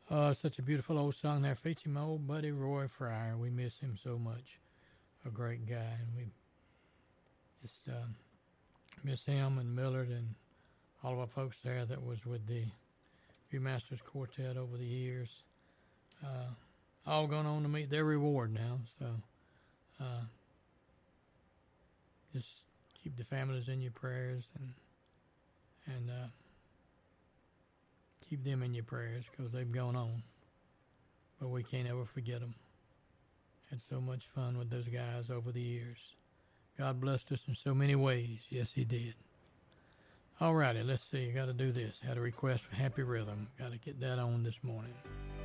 Such a beautiful old song there featuring my old buddy Roy Fryer. We miss him so much. A great guy. And we just miss him and Millard and all of our folks there that was with the Viewmasters Quartet over the years. Uh, all going on to meet their reward now. So uh, just keep the families in your prayers and keep them in your prayers because they've gone on. But we can't ever forget them. Had so much fun with those guys over the years. God blessed us in so many ways. Yes, He did. Alrighty, let's see. I got to do this. Had a request for Happy Rhythm. Got to get that on this morning.